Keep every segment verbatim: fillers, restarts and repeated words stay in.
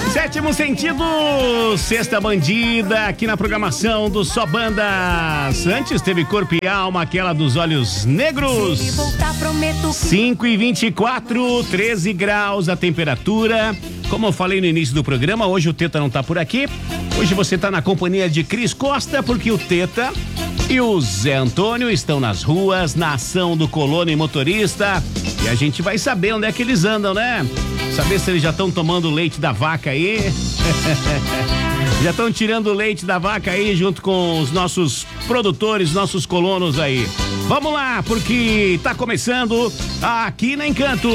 Sétimo Sentido, Sexta Bandida, aqui na programação do Só Bandas. Antes teve Corpo e Alma, aquela dos Olhos Negros. cinco e vinte e quatro, treze graus a temperatura. Como eu falei no início do programa, hoje o Teta não tá por aqui. Hoje você tá na companhia de Cris Costa, porque o Teta e o Zé Antônio estão nas ruas, na ação do Colono e Motorista. E a gente vai saber onde é que eles andam, né? Saber se eles já estão tomando leite da vaca aí. Já estão tirando o leite da vaca aí junto com os nossos produtores, nossos colonos aí. Vamos lá, porque tá começando aqui na Encanto.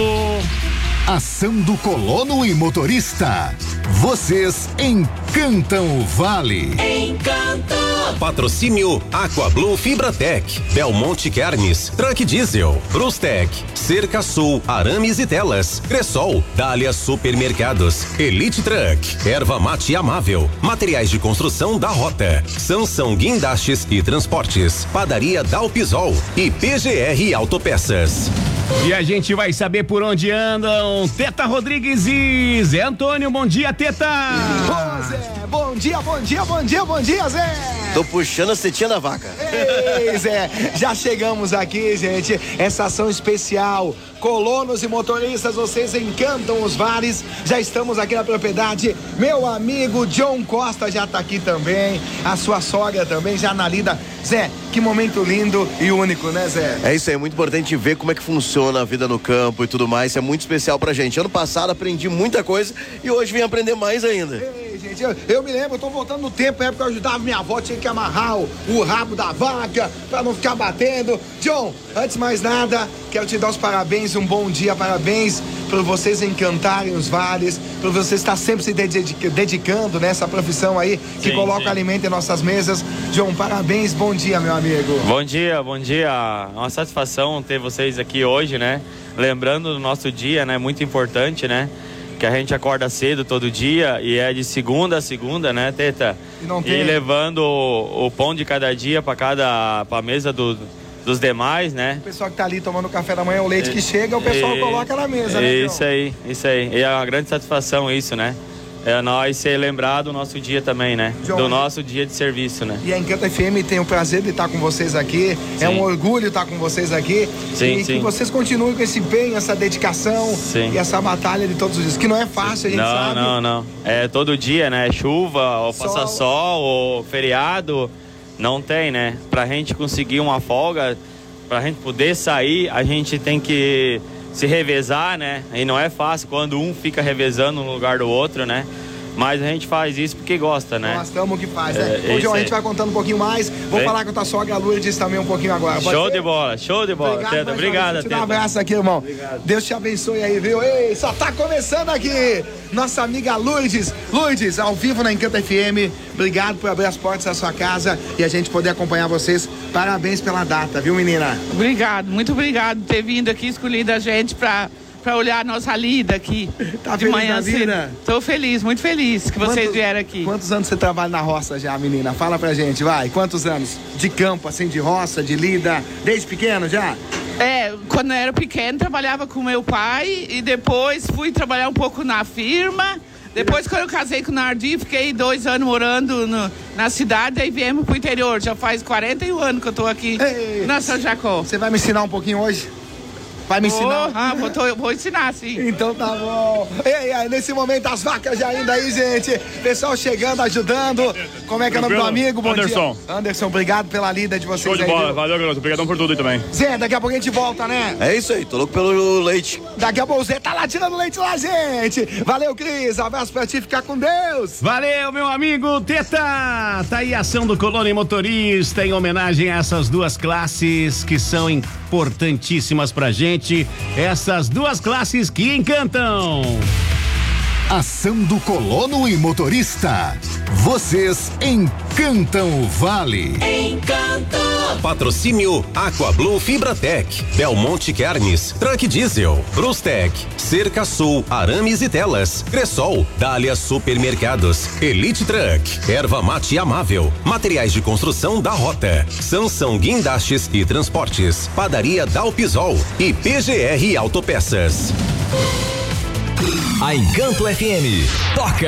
Ação do Colono e Motorista. Vocês encantam o Vale. Encanto. Patrocínio Aquablue Fibratec, Belmonte Carnes, Truck Diesel, Brustec, Cerca Sul, Arames e Telas, Cressol, Dália Supermercados, Elite Truck, Erva Mate Amável, Materiais de Construção da Rota, Sansão Guindastes e Transportes, Padaria Dalpisol e P G R Autopeças. E a gente vai saber por onde andam Teta Rodrigues e Zé Antônio. Bom dia, Teta! Ô, Zé, bom dia, bom dia, bom dia, bom dia, Zé! Tô puxando a setinha da vaca. Ei, Zé, já chegamos aqui, gente, essa ação especial. Colonos e motoristas, vocês encantam os vales. Já estamos aqui na propriedade. Meu amigo John Costa já tá aqui também. A sua sogra também, já na lida. Zé, que momento lindo e único, né, Zé? É isso aí, é muito importante ver como é que funciona a vida no campo e tudo mais. Isso é muito especial pra gente. Ano passado aprendi muita coisa e hoje vim aprender mais ainda. Ei, gente, eu, eu me lembro, eu tô voltando no tempo, é porque eu ajudava minha avó, tinha que amarrar o, o rabo da vaca pra não ficar batendo. John, antes de mais nada, quero te dar os parabéns, um bom dia, parabéns por vocês encantarem os vales, por você estar sempre se dedica, dedicando nessa profissão aí que sim, coloca sim. alimento em nossas mesas. John, parabéns, bom dia, meu amigo. Bom dia, bom dia. É uma satisfação ter vocês aqui hoje, né? Lembrando do nosso dia, né? Muito importante, né? Que a gente acorda cedo todo dia e é de segunda a segunda, né, Teta? E, não tem... e levando o, o pão de cada dia para cada pra mesa do, dos demais, né? O pessoal que tá ali tomando café da manhã, o leite e, que chega, o pessoal e, coloca na mesa, né? Isso John? aí, isso aí. E é uma grande satisfação isso, né? É nós ser lembrado do nosso dia também, né? John, do nosso dia de serviço, né? E a Encanto F M tem o prazer de estar com vocês aqui. Sim. É um orgulho estar com vocês aqui. Sim, e sim. que vocês continuem com esse empenho, essa dedicação sim. e essa batalha de todos os dias. Que não é fácil, a gente não, sabe. Não, não, não. É todo dia, né? Chuva, ou sol. Passa sol, ou feriado. Não tem, né? Pra gente conseguir uma folga, pra gente poder sair, a gente tem que se revezar, né? E não é fácil quando um fica revezando no lugar do outro, né? Mas a gente faz isso porque gosta, né? Nós estamos que faz, né? É, Ô, João, a gente vai contando um pouquinho mais. Vou Vem. falar com a tua sogra Lourdes também um pouquinho agora. Pode show ser? de bola, show de bola. Obrigado, Teta. Obrigado, Teta. Um abraço aqui, irmão. Obrigado. Deus te abençoe aí, viu? Ei, só tá começando aqui. Nossa amiga Lourdes. Lourdes, ao vivo na Encanto F M. Obrigado por abrir as portas da sua casa e a gente poder acompanhar vocês. Parabéns pela data, viu, menina? Obrigado, muito obrigado por ter vindo aqui, escolhido a gente pra... pra olhar a nossa lida aqui tá de manhã cedo. Tô feliz, muito feliz que vocês quantos, vieram aqui. Quantos anos você trabalha na roça já, menina? Fala pra gente, vai. Quantos anos? De campo, assim, de roça, de lida? Desde pequeno já? É, quando eu era pequeno, trabalhava com meu pai e depois fui trabalhar um pouco na firma. Depois, quando eu casei com o Nardi, fiquei dois anos morando no, na cidade, aí viemos pro interior. Já faz quarenta e um anos que eu tô aqui Ei, na São Jacó. Você vai me ensinar um pouquinho hoje? Vai me ensinar? Oh, ah, vou, tô, vou ensinar, sim. Então tá bom. Ei, aí, nesse momento, as vacas já indo aí, gente. Pessoal chegando, ajudando. Como é que é o nome do amigo? Bom Anderson. dia. Anderson, obrigado pela lida de vocês. Show de aí, bola, viu? valeu, garoto. Obrigadão por tudo aí também. Zé, daqui a pouco a gente volta, né? É isso aí, tô louco pelo leite. Daqui a pouco o Zé tá lá tirando leite lá, gente. Valeu, Cris. Abraço pra ti, ficar com Deus. Valeu, meu amigo Teta. Tá aí a ação do Colono e Motorista em homenagem a essas duas classes que são importantíssimas pra gente. Essas duas classes que encantam. Ação do Colono e Motorista. Vocês encantam o Vale. Encanto. Patrocínio Aquablue Fibratec, Belmonte Carnes, Truck Diesel, Brustec, Cerca Sul, Arames e Telas, Cressol, Dália Supermercados, Elite Truck, Erva Mate Amável, Materiais de Construção da Rota, Sansão Guindastes e Transportes, Padaria Dalpisol e P G R Autopeças. A Encanto F M toca